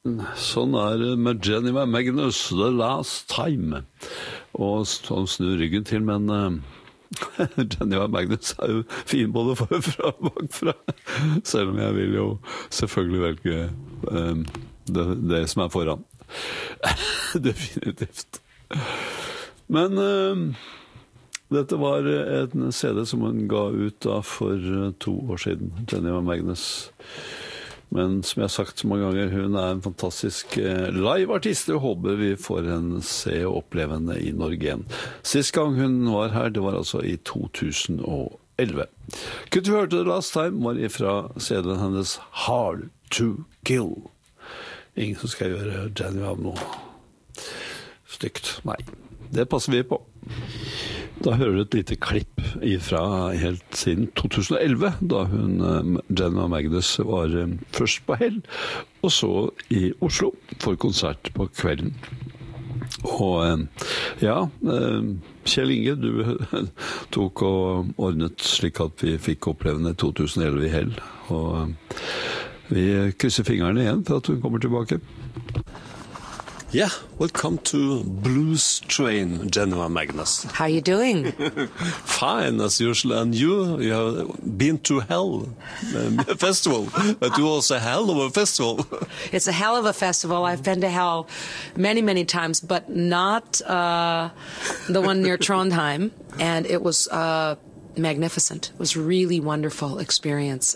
Sånn det med Jenny Magnus, The Last Time. Og han snur ryggen til, men Jenny Magnus jo fin både forfra og bakfra. Selv om jeg vil jo selvfølgelig velge det som foran. Definitivt. Men dette var en CD som hun ga ut da for 2 år siden, Jenny Magnus. Men som jeg har sagt så mange ganger, hun en fantastisk live-artist, og håper vi får henne se og oppleve henne i Norge igjen. Sist gang hun var her, det var altså i 2011. Kunne du hørte The Last Time var ifra CD-en hennes Hard to Kill. Ingen som skal gjøre Jenny av noe stygt. Nei, det passer vi på. Da hører du et lite klipp ifra helt siden 2011, da Jenny Magnus var først på Hell, og så i Oslo for konsert på kvelden. Og ja, Kjell Inge, du tok og ordnet slik at vi fikk oppleve den i 2011 i Hell, og vi krysser fingrene igjen for at hun kommer tilbake. Yeah, welcome to Blues Train, Jenny Magnus. How are you doing? Fine, as usual. And you have been to Hell Festival, but you also hell of a festival. It's a hell of a festival. I've been to Hell many, many times, but not the one near Trondheim. And it was magnificent. It was a really wonderful experience.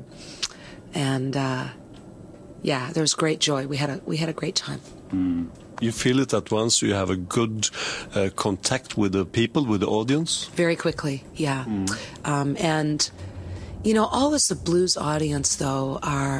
Yeah, there was great joy. We had a great time. You feel it at once, you have a good contact with the people, with the audience? Very quickly, yeah. And, you know, always the blues audience, though,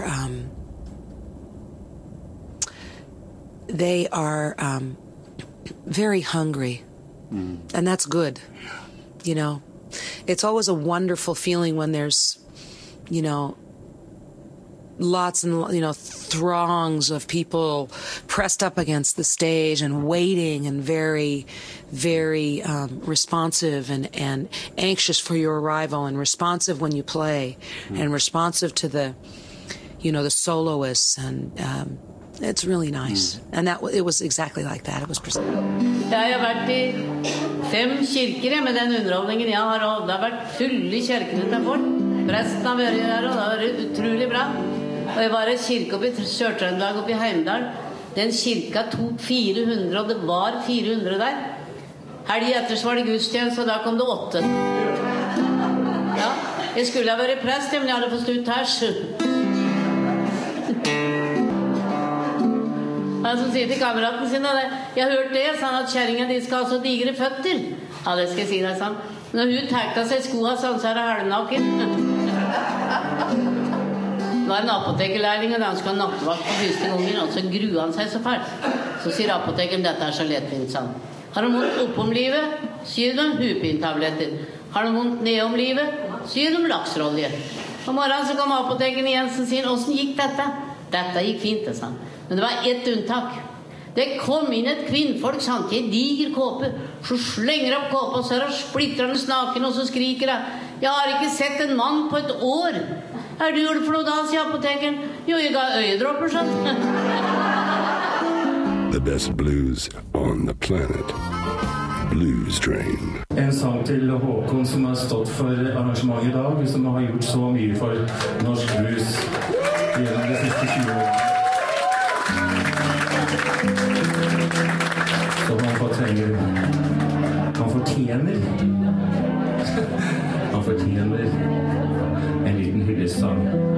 they are very hungry. And that's good, you know. It's always a wonderful feeling when there's, you know, lots and, you know, throngs of people pressed up against the stage and waiting and very, very responsive and anxious for your arrival and responsive when you play and responsive to the, you know, the soloists and it's really nice. And it was exactly like that. It was precisely. Jeg har vært i 5 kirker med den underholdningen jeg har, og det har vært fulle kirkene til folk. Presten har vært der, og det har vært utrolig bra. Og jeg var i kirke oppe i Sør-Trøndelag, oppe i Heimdal. Den kirka tok 400, og det var 400 der. Helg etter så var det gudstjeneste, og da kom det 8. Ja, jeg skulle ha vært prest, men jeg hadde fått ut her. Han som sier til kameraten sin, jeg har hørt det, sa han, at kjæringen de skal ha så digre føtter. Ja, det skal jeg si deg, sa han. Når hun takta seg skoene, så er det halvnaken. Det var en apotekerlærling, og han skulle ha nattevakt på første gangen, og så gruer han seg så fælt. Så sier apotekeren, dette så lettfint, sa han. Har du vondt oppom livet, så gir de hupintabletter. Har du vondt nedom livet, så gir de laksrolje. Om morgenen så kom apotekeren igjen, så sier han, hvordan gikk dette? Dette gikk fint, det, sa han. Men det var ett unntak. Det kom inn et kvinnfolk, sant, i en diger kåpe. Så slenger opp kåpe, og så det splittrende snaken, og så skriker det. Jeg har ikke sett en mann på et år. Er du gjort for noe da, sier apotekeren. Jo, jeg ga øyedråper, sånn. The best blues on the planet. Blues Train. En sang til Håkon som har stått for arrangementet i dag, som har gjort så mye for norsk blues gjennom de siste 20 år. Så han fortjener en liten hyllestsang.